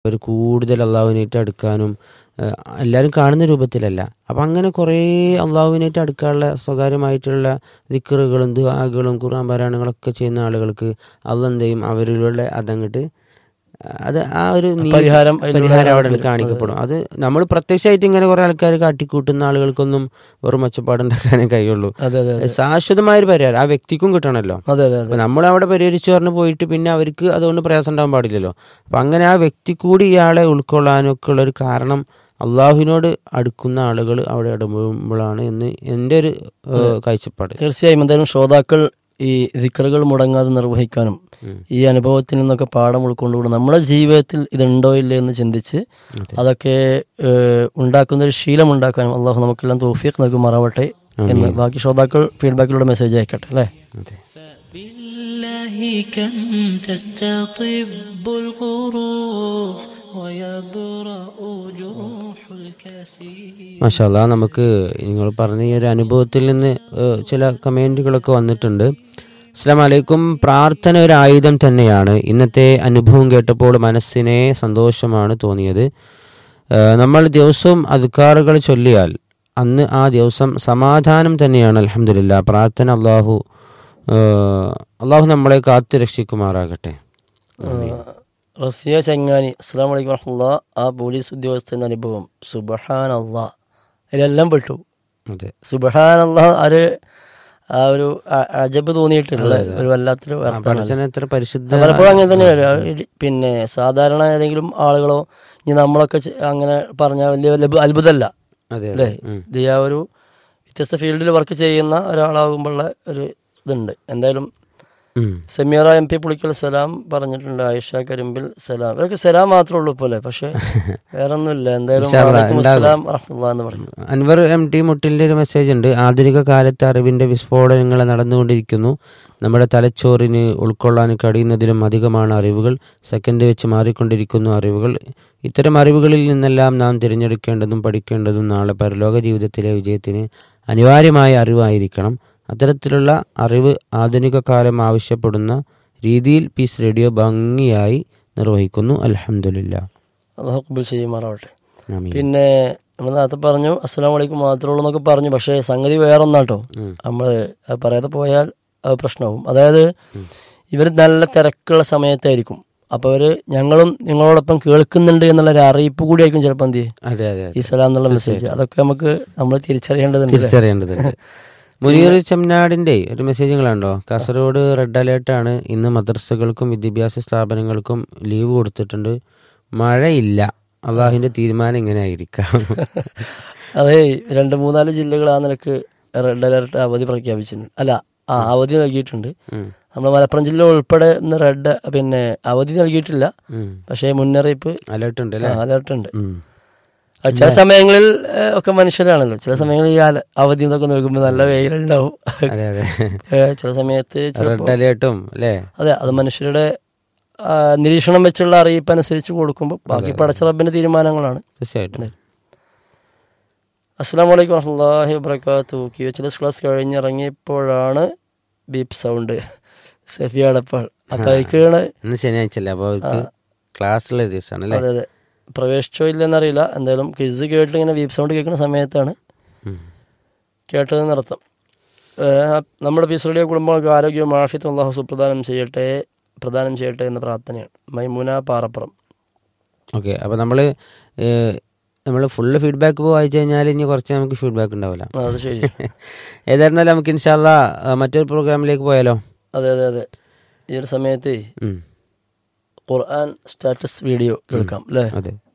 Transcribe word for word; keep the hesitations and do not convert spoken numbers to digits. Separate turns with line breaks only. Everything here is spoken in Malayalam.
അവർ കൂടുതൽ അള്ളാഹുവിനായിട്ട് അടുക്കാനും എല്ലാവരും കാണുന്ന രൂപത്തിലല്ല. അപ്പം അങ്ങനെ കുറേ അള്ളാഹുവിനായിട്ട് അടുക്കാനുള്ള സ്വകാര്യമായിട്ടുള്ള ദിക്റുകളും ദുആകളും ഖുർആൻ പാരായണങ്ങളൊക്കെ ചെയ്യുന്ന ആളുകൾക്ക് അള്ളാഹ് എന്ത് ചെയ്യും, അവരിലൂടെ അതങ്ങോട്ട് അത് ആ ഒരു
പരിഹാരം
പരിഹാരം അവിടെ കാണിക്കപ്പെടും. അത് നമ്മൾ പ്രത്യക്ഷമായിട്ട് ഇങ്ങനെ കുറേ ആൾക്കാർ കാട്ടിക്കൂട്ടുന്ന ആളുകൾക്കൊന്നും വെറും ഒച്ചപ്പാടുണ്ടാക്കാനേ കഴിയുള്ളൂ. ശാശ്വതമായൊരു പരിഹാരം ആ വ്യക്തിക്കും കിട്ടണമല്ലോ. നമ്മൾ അവിടെ പരിഹരിച്ചു പറഞ്ഞ് പോയിട്ട് പിന്നെ അവർക്ക് അതുകൊണ്ട് പ്രയാസം ഉണ്ടാകാൻ പാടില്ലല്ലോ. അപ്പം അങ്ങനെ ആ വ്യക്തി കൂടി ഇയാളെ ഉൾക്കൊള്ളാനൊക്കെ ഉള്ളൊരു കാരണം അള്ളാഹുവിനോട് അടുക്കുന്ന ആളുകൾ അവിടെ ഇടപെടുമ്പോഴാണ് എന്ന് എൻ്റെ ഒരു കാഴ്ചപ്പാട്.
തീർച്ചയായും എന്തായാലും ശ്രോതാക്കൾ ഈ ദിക്റുകൾ മുടങ്ങാതെ നിർവഹിക്കാനും ഈ അനുഭവത്തിൽ നിന്നൊക്കെ പാഠം ഉൾക്കൊണ്ടുകൊണ്ട് നമ്മുടെ ജീവിതത്തിൽ ഇതുണ്ടോ ഇല്ലേ എന്ന് ചിന്തിച്ച് അതൊക്കെ ഉണ്ടാക്കുന്ന ഒരു ശീലം ഉണ്ടാക്കാനും അള്ളാഹു നമുക്കെല്ലാം തൗഫീഖ് നൽകുമാറാവട്ടെ എന്ന് ബാക്കി ശ്രോതാക്കൾ ഫീഡ്ബാക്കിലൂടെ മെസ്സേജ് അയക്കട്ടെ അല്ലേ.
മാഷാ അല്ലാഹ്, നമുക്ക് നിങ്ങൾ പറഞ്ഞ ഈ ഒരു അനുഭവത്തിൽ നിന്ന് ചില കമൻറ്റുകളൊക്കെ വന്നിട്ടുണ്ട്. അസ്സലാമു അലൈക്കും. പ്രാർത്ഥന ഒരു ആയുധം തന്നെയാണ്. ഇന്നത്തെ അനുഭവം കേട്ടപ്പോൾ മനസ്സിനെ സന്തോഷമാണ് തോന്നിയത്. നമ്മൾ ദിവസവും അദ്കാറുകൾ ചൊല്ലിയാൽ അന്ന് ആ ദിവസം സമാധാനം തന്നെയാണ്. അൽഹംദുലില്ലാ. പ്രാർത്ഥന അള്ളാഹു അള്ളാഹു നമ്മളെ കാത്തു രക്ഷിക്കുമാറാകട്ടെ.
റസിയ ചങ്ങാനി, അസ്സലാമു അലൈക്കും വറഹ്മത്തുള്ളാഹി. ആ പോലീസ് ഉദ്യോഗസ്ഥൻ്റെ അനുഭവം സുബ്ഹാനല്ലാഹ്, അതിലെല്ലാം പെട്ടു. സുബ്ഹാനല്ലാഹ്, അത് ആ ഒരു അജബ് തോന്നിയിട്ടുള്ള ഒരു വല്ലാത്തൊരു പലപ്പോഴും അങ്ങനെ തന്നെയാണ്. പിന്നെ സാധാരണ ഏതെങ്കിലും ആളുകളോ ഇനി നമ്മളൊക്കെ അങ്ങനെ പറഞ്ഞാൽ വലിയ വലിയ അത്ഭുതമല്ല അല്ലേ. ഇത് ആ ഒരു വ്യത്യസ്ത ഫീൽഡിൽ വർക്ക് ചെയ്യുന്ന ഒരാളാകുമ്പോഴുള്ള ഒരു ഇതുണ്ട്. എന്തായാലും സമീറ എം പി പുളിക്കൽ സലാം പറഞ്ഞിട്ടുണ്ട്, ആയിഷ കരിമ്പിൽ സലാം, ഇതൊക്കെ സലാം മാത്രമേ ഉള്ളൂ പോലെ, പക്ഷെ വേറെ ഒന്നുമില്ല. എന്തായാലും എന്ന് പറഞ്ഞു.
അൻവർ എം ടി മുട്ടിലിന്റെ ഒരു മെസ്സേജ് ഉണ്ട്. ആധുനിക കാലത്ത് അറിവിന്റെ വിസ്ഫോടനങ്ങൾ നടന്നുകൊണ്ടിരിക്കുന്നു. നമ്മുടെ തലച്ചോറിന് ഉൾക്കൊള്ളാൻ കഴിയുന്നതിലും അധികമാണ് അറിവുകൾ. സെക്കൻഡ് വെച്ച് മാറിക്കൊണ്ടിരിക്കുന്നു അറിവുകൾ. ഇത്തരം അറിവുകളിൽ നിന്നെല്ലാം നാം തിരഞ്ഞെടുക്കേണ്ടതും പഠിക്കേണ്ടതും നാളെ പരലോക ജീവിതത്തിലെ വിജയത്തിന് അനിവാര്യമായ അറിവായിരിക്കണം. അത്തരത്തിലുള്ള അറിവ് ആധുനിക കാലം ആവശ്യപ്പെടുന്ന രീതിയിൽ പീസ് റേഡിയോ ഭംഗിയായി നിർവഹിക്കുന്നു. അൽഹംദുലില്ലാ.
അല്ലാഹു ഖബൂൽ ചെയ്യുമാറാവട്ടെ. പിന്നെ നമ്മൾ നേരത്തെ പറഞ്ഞു അസ്സലാമു അലൈക്കും മാത്രമേ ഉള്ളൂ എന്നൊക്കെ പറഞ്ഞു, പക്ഷേ സംഗതി വേറെ ഒന്നാട്ടോ. നമ്മൾ പറയാതെ പോയാൽ അത് പ്രശ്നമാവും. അതായത് ഇവർ നല്ല തിരക്കുള്ള സമയത്തായിരിക്കും. അപ്പോൾ അവർ ഞങ്ങളും നിങ്ങളോടൊപ്പം കേൾക്കുന്നുണ്ട് എന്നുള്ള ഒരു അറിയിപ്പ് കൂടി ആയിരിക്കും ചിലപ്പോൾ എന്ത് ചെയ്യും ഈ സലാം എന്നുള്ള മെസ്സേജ്. അതൊക്കെ നമുക്ക് നമ്മൾ തിരിച്ചറിയേണ്ടതുണ്ട്
തിരിച്ചറിയേണ്ടതുണ്ട് മുനീർ ചെമ്മനാടിൻ്റെ ഒരു മെസ്സേജുകളുണ്ടോ? കാസർഗോഡ് റെഡ് അലേർട്ടാണ്. ഇന്ന് മദ്രസകൾക്കും വിദ്യാഭ്യാസ സ്ഥാപനങ്ങൾക്കും ലീവ് കൊടുത്തിട്ടുണ്ട്. മഴയില്ല. അള്ളാഹുവിൻ്റെ തീരുമാനം ഇങ്ങനെ ആയിരിക്കാം.
അതെ, രണ്ട് മൂന്നാല് ജില്ലകൾ ആ നിലക്ക് റെഡ് അലേർട്ട് അവധി പ്രഖ്യാപിച്ചിട്ടുണ്ട്. അല്ല ആ അവധി നൽകിയിട്ടുണ്ട്. നമ്മുടെ മലപ്പുറം ജില്ല ഉൾപ്പെടെ ഇന്ന് റെഡ് പിന്നെ അവധി നൽകിയിട്ടില്ല, പക്ഷേ മുന്നറിയിപ്പ്
അലേർട്ട് ഉണ്ട്.
അലേർട്ട് ഉണ്ട്. ചില സമയങ്ങളിൽ ഒക്കെ മനുഷ്യരാണല്ലോ, ചില സമയങ്ങളിൽ ഈ അവധി എന്നൊക്കെ നൽകുമ്പോൾ നല്ല വെയിലുണ്ടാവും. ചില സമയത്ത്
അലേർട്ടും അല്ലേ.
അതെ, അത് മനുഷ്യരുടെ നിരീക്ഷണം വെച്ചുള്ള അറിയിപ്പ് അനുസരിച്ച് കൊടുക്കുമ്പോൾ ബാക്കി പടച്ച റബ്ബിന്റെ തീരുമാനങ്ങളാണ്.
തീർച്ചയായിട്ടും.
അസ്സലാമു അലൈക്കും വറഹ്മത്തുള്ളാഹി വബറകാതുഹു. Q H S class കഴിഞ്ഞിറങ്ങിയപ്പോഴാണ് beep sound സെഫിയാടപ്പോൾ. അപ്പൊ അതിക്കാണ്
ശനിയാഴ്ച ക്ലാസ്സുള്ള ദിവസമാണ്.
അതെ അതെ, പ്രവേശിച്ചോ ഇല്ലെന്നറിയില്ല. എന്തായാലും ക്വിസ് കേട്ടിട്ട് ഇങ്ങനെ ബീപ്പ് സൗണ്ട് കേൾക്കുന്ന സമയത്താണ് കേട്ടതെന്നർത്ഥം. നമ്മുടെ പീസ് റേഡിയോ കുടുംബങ്ങൾക്ക് ആരോഗ്യവും ആഫിയത്തും അല്ലാഹു സുപ്രദാനം ചെയ്യട്ടെ പ്രദാനം ചെയ്യട്ടെ എന്ന പ്രാർത്ഥനയാണ്. മൈമുന പാറപ്പുറം.
ഓക്കെ, അപ്പോൾ നമ്മൾ നമ്മൾ ഫുള്ള് ഫീഡ്ബാക്ക് ഇപ്പോൾ വായിച്ചു കഴിഞ്ഞാൽ ഇനി കുറച്ച് നമുക്ക് ഫീഡ്ബാക്ക് ഉണ്ടാവില്ല.
അത് ശരി.
ഏതായിരുന്നാലും നമുക്ക് ഇൻഷാ അല്ലാഹ് മറ്റൊരു പ്രോഗ്രാമിലേക്ക് പോയാലോ?
അതെ അതെ അതെ, ഈ ഒരു സമയത്ത് ഖുർആൻ സ്റ്റാറ്റസ് വീഡിയോ കേൾക്കാം അല്ലേ?
അതെ.